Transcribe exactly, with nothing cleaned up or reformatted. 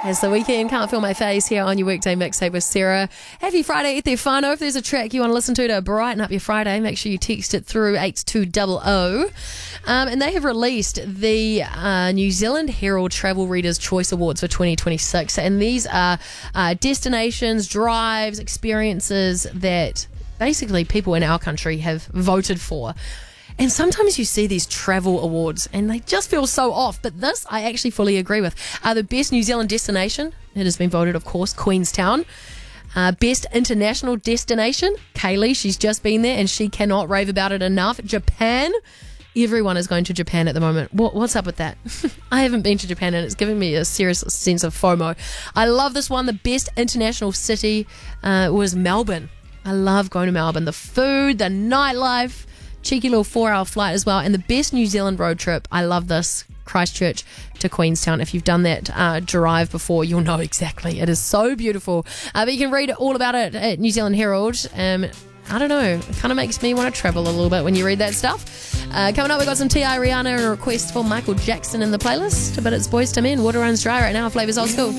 It's the weekend, Can't Feel My Face here on your weekday mixtape with Sarah. Happy Friday, Ete whānau. If there's a track you want to listen to to brighten up your Friday, make sure you text it through eight two zero zero. Um, and they have released the uh, New Zealand Herald Travel Readers' Choice Awards for twenty twenty-six. And these are uh, destinations, drives, experiences that basically people in our country have voted for. And sometimes you see these travel awards and they just feel so off. But this, I actually fully agree with. Uh, the best New Zealand destination, it has been voted, of course, Queenstown. Uh, best international destination, Kaylee. She's just been there and she cannot rave about it enough. Japan. Everyone is going to Japan at the moment. What, what's up with that? I haven't been to Japan and it's giving me a serious sense of FOMO. I love this one. The best international city uh, was Melbourne. I love going to Melbourne. The food, the nightlife. Cheeky little four-hour flight as well. And the best New Zealand road trip, I love this, Christchurch to Queenstown. If you've done that uh, drive before, you'll know exactly. It is so beautiful. Uh, but you can read all about it at New Zealand Herald. Um, I don't know. It kind of makes me want to travel a little bit when you read that stuff. Uh, coming up, we've got some T I, Rihanna, and a request for Michael Jackson in the playlist. But it's Boys to Men. Water runs dry right now. Flavours Old School.